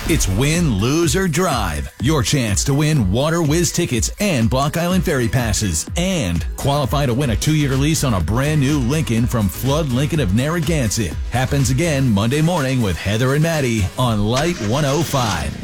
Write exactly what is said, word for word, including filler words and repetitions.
It's win, lose, or drive. Your chance to win Water Whiz tickets and Block Island Ferry passes. And qualify to win a two-year lease on a brand new Lincoln from Flood Lincoln of Narragansett. Happens again Monday morning with Heather and Maddie on Light one oh five.